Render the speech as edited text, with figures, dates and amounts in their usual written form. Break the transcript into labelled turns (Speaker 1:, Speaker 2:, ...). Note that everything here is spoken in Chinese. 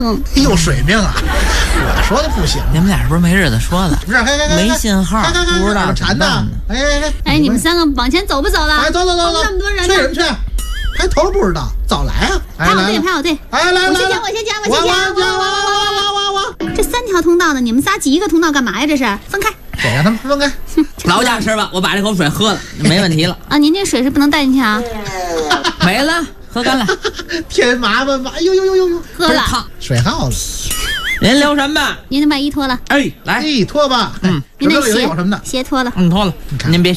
Speaker 1: 你有水平啊！我说的不行，
Speaker 2: 你们俩是不是没日子说了？
Speaker 1: 不是，
Speaker 2: 没信号，不知道
Speaker 1: 馋呢。
Speaker 3: 哎，你们三个往前走不走了？
Speaker 1: 哎，走，
Speaker 3: 那么多人呢，
Speaker 1: 去什么去？抬头不知道，早来啊！
Speaker 3: 排好队，排好队。
Speaker 1: 哎，来，
Speaker 3: 我先讲。
Speaker 1: 我。
Speaker 3: 这3条通道呢，你们仨挤一个通道干嘛呀？这是分开。
Speaker 1: 得让他们分开。
Speaker 2: 劳驾驶吧，我把这口水喝了，没问题了。
Speaker 3: 啊，您这水是不能带进去啊。
Speaker 2: 没了，喝干了。
Speaker 1: 添麻烦吧？哎呦，
Speaker 3: 喝了，
Speaker 1: 水耗了。
Speaker 2: 您留神吧。
Speaker 3: 您的外衣脱了。
Speaker 2: 哎，来，
Speaker 1: 脱吧。
Speaker 3: 您的
Speaker 1: 这里头有什么的？
Speaker 3: 鞋脱了。
Speaker 2: 脱了。您别。